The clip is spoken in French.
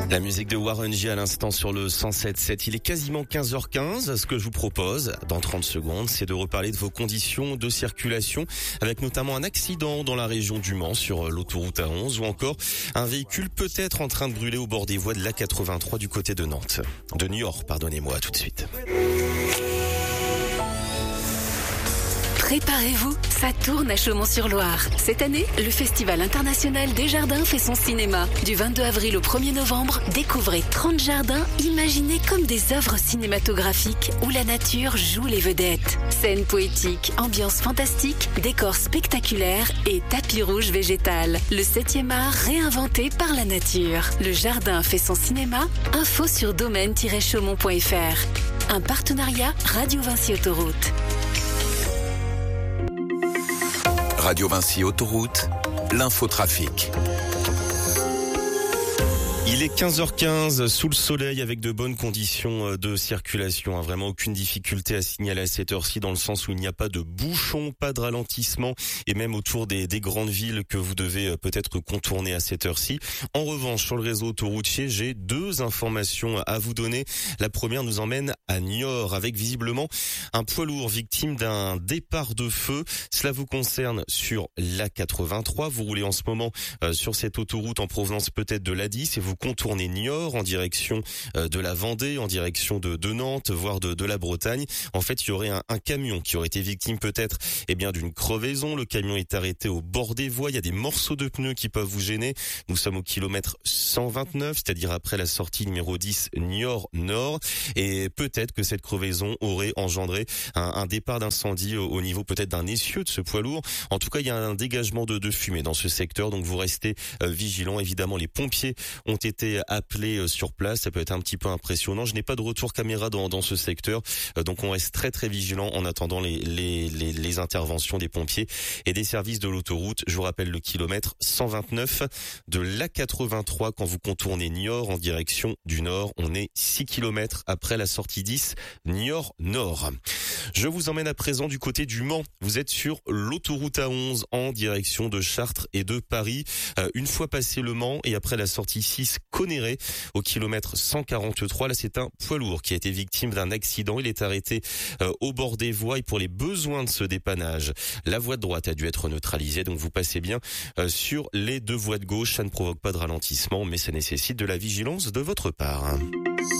La musique de Warren G à l'instant sur le 107.7. Il est quasiment 15h15. Ce que je vous propose dans 30 secondes, c'est de reparler de vos conditions de circulation avec notamment un accident dans la région du Mans sur l'autoroute A11 ou encore un véhicule peut-être en train de brûler au bord des voies de l'A83 du côté de Nantes. De Niort, pardonnez-moi, tout de suite. Préparez-vous, ça tourne à Chaumont-sur-Loire. Cette année, le Festival international des jardins fait son cinéma. Du 22 avril au 1er novembre, découvrez 30 jardins imaginés comme des œuvres cinématographiques où la nature joue les vedettes. Scènes poétiques, ambiance fantastique, décors spectaculaires et tapis rouge végétal. Le 7e art réinventé par la nature. Le jardin fait son cinéma, info sur domaine-chaumont.fr. Un partenariat Radio Vinci Autoroute. Radio Vinci Autoroute, l'infotrafic. Il est 15h15 sous le soleil avec de bonnes conditions de circulation. Vraiment aucune difficulté à signaler à cette heure-ci dans le sens où il n'y a pas de bouchons, pas de ralentissement et même autour des grandes villes que vous devez peut-être contourner à cette heure-ci. En revanche, sur le réseau autoroutier, j'ai deux informations à vous donner. La première nous emmène à Niort avec visiblement un poids lourd victime d'un départ de feu. Cela vous concerne sur l'A83. Vous roulez en ce moment sur cette autoroute en provenance peut-être de l'A10 et vous contournez Niort en direction de la Vendée, en direction de Nantes, voire de la Bretagne. En fait, il y aurait un camion qui aurait été victime peut-être d'une crevaison. Le camion est arrêté au bord des voies. Il y a des morceaux de pneus qui peuvent vous gêner. Nous sommes au kilomètre 129, c'est-à-dire après la sortie numéro 10 Niort-Nord. Et peut-être que cette crevaison aurait engendré un départ d'incendie au niveau peut-être d'un essieu de ce poids lourd. En tout cas, il y a un dégagement de fumée dans ce secteur. Donc vous restez vigilants. Évidemment, les pompiers ont été appelés sur place. Ça peut être un petit peu impressionnant. Je n'ai pas de retour caméra dans ce secteur. Donc on reste très vigilant en attendant les interventions des pompiers et des services de l'autoroute. Je vous rappelle le kilomètre 129 de l'A83 quand vous contournez Niort en direction du nord. On est 6 kilomètres après la sortie 10 Niort-Nord. Je vous emmène à présent du côté du Mans. Vous êtes sur l'autoroute A11 en direction de Chartres et de Paris. Une fois passé le Mans et après la sortie 6 Conneré au kilomètre 143, là c'est un poids lourd qui a été victime d'un accident. Il est arrêté au bord des voies et pour les besoins de ce dépannage, la voie de droite a dû être neutralisée. Donc vous passez bien sur les deux voies de gauche. Ça ne provoque pas de ralentissement, mais ça nécessite de la vigilance de votre part.